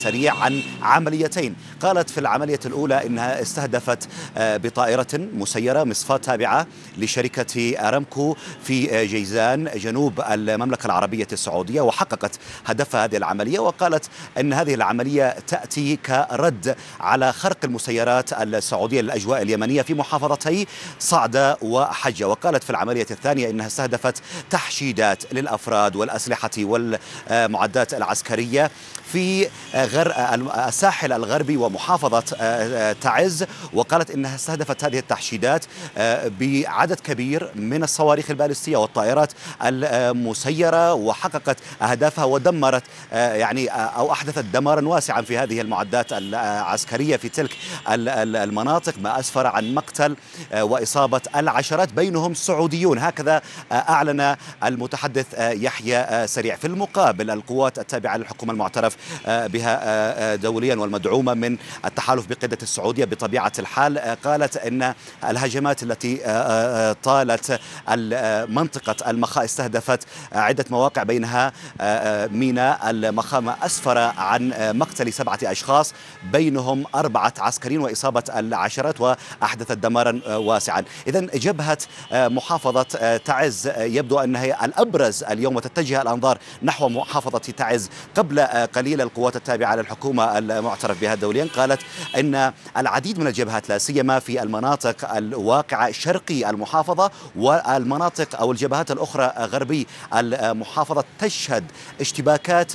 سريع عن عمليتين. قالت في العملية الأولى إنها استهدفت بطائرة مسيرة مصفاة تابعة لشركة أرامكو في جيزان جنوب المملكة العربية السعودية، وحققت هدف هذه العملية. وقالت أن هذه العملية تأتي كرد على خرق المسيرات السعودية للأجواء اليمنية في محافظتي صعدة وحجة. وقالت في العملية الثانية إنها استهدفت تحشيدات للأفراد والأسلحة والمعدات العسكرية في الساحل الغربي ومحافظة تعز. وقالت إنها استهدفت هذه التحشيدات بعدد كبير من الصواريخ البالستية والطائرات المسيرة، وحققت أهدافها ودمرت أو أحدثت دمارا واسعا في هذه المعدات العسكرية في تلك المناطق، ما أسفر عن مقتل وإصابة العشرات بينهم سعوديون. هكذا أعلن المتحدث يحيى سريع. في المقابل القوات التابعة للحكومة المعترف بها دوليا والمدعومة من التحالف بقيادة السعودية بطبيعة الحال قالت أن الهجمات التي طالت منطقة المخا استهدفت عدة مواقع بينها ميناء المخا، ما أسفر عن مقتل 7 أشخاص بينهم 4 عسكريين وإصابة العشرات وأحدثت دمارا واسعا. إذن جبهة محافظة تعز يبدو أنها الأبرز اليوم، وتتجه الأنظار نحو محافظة تعز. قبل قليل القوات التابعة للحكومة المعترف بها دوليا قالت أن العديد من الجبهات لا سيما في المناطق الواقعة شرقي المحافظة والمناطق أو الجبهات الأخرى غربي المحافظة تشهد اشتباكات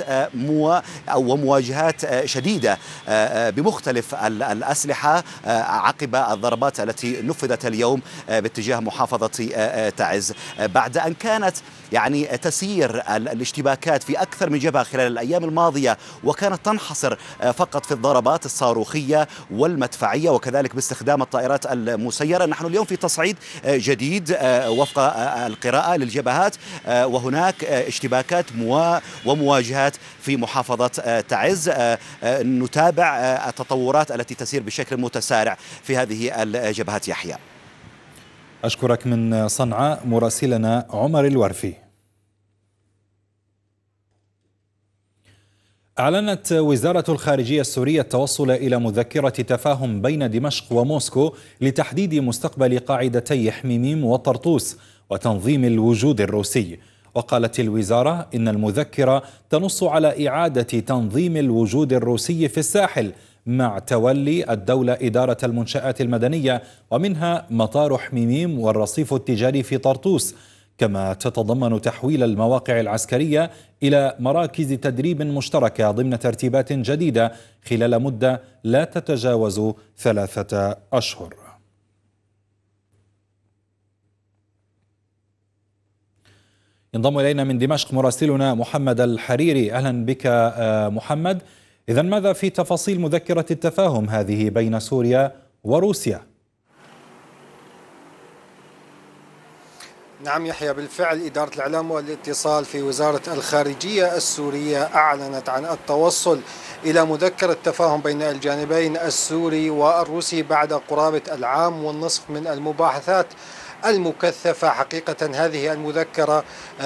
ومواجهات شديدة بمختلف الأسلحة عقب الضربات التي نفذت اليوم باتجاه محافظة تعز، بعد أن كانت تسير الاشتباكات في أكثر من جبهة خلال الأيام الماضية، وكانت تنحصر فقط في الضربات الصاروخية والمدفعية وكذلك باستخدام الطائرات المسيرة. نحن اليوم في تصعيد جديد وفق القراءة للجبهات، وهناك اشتباكات ومواجهات في محافظة تعز. نتابع التطورات التي تسير بشكل متسارع في هذه الجبهات. يحيى، أشكرك من صنعاء مراسلنا عمر الورفي. أعلنت وزارة الخارجية السورية التوصل إلى مذكرة تفاهم بين دمشق وموسكو لتحديد مستقبل قاعدتي حميميم وطرطوس وتنظيم الوجود الروسي. وقالت الوزارة إن المذكرة تنص على إعادة تنظيم الوجود الروسي في الساحل مع تولي الدولة إدارة المنشآت المدنية، ومنها مطار حميميم والرصيف التجاري في طرطوس، كما تتضمن تحويل المواقع العسكرية إلى مراكز تدريب مشتركة ضمن ترتيبات جديدة خلال مدة لا تتجاوز 3 أشهر. ينضم إلينا من دمشق مراسلنا محمد الحريري. أهلا بك محمد. إذن ماذا في تفاصيل مذكرة التفاهم هذه بين سوريا وروسيا؟ نعم يحيى، بالفعل إدارة الإعلام والاتصال في وزارة الخارجية السورية أعلنت عن التوصل إلى مذكرة تفاهم بين الجانبين السوري والروسي بعد قرابة العام والنصف من المباحثات المكثفة. حقيقة هذه المذكرة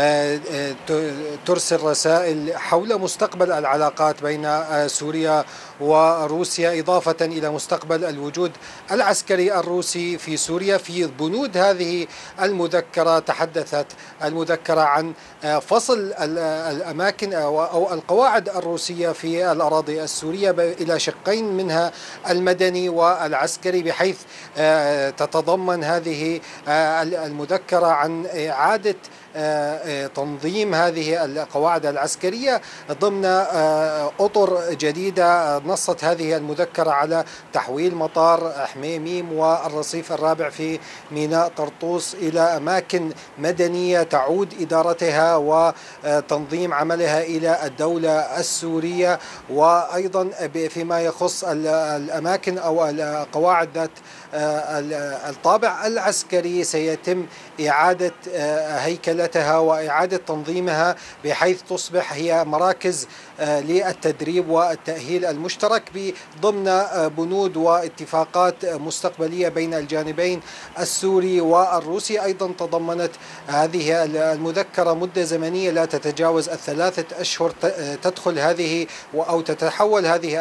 ترسل رسائل حول مستقبل العلاقات بين سوريا وروسيا، إضافة إلى مستقبل الوجود العسكري الروسي في سوريا. في بنود هذه المذكرة تحدثت المذكرة عن فصل الأماكن أو القواعد الروسية في الأراضي السورية إلى شقين، منها المدني والعسكري، بحيث تتضمن هذه المذكرة عن إعادة تنظيم هذه القواعد العسكرية ضمن أطر جديدة. نصت هذه المذكرة على تحويل مطار حميميم والرصيف الرابع في ميناء طرطوس إلى أماكن مدنية تعود إدارتها وتنظيم عملها إلى الدولة السورية. وأيضا فيما يخص الأماكن أو القواعد ذات الطابع العسكري سيتم إعادة هيكلة صيانتها وإعادة تنظيمها بحيث تصبح هي مراكز للتدريب والتأهيل المشترك ضمن بنود واتفاقات مستقبلية بين الجانبين السوري والروسي. أيضا تضمنت هذه المذكرة مدة زمنية لا تتجاوز 3 أشهر تدخل هذه أو تتحول هذه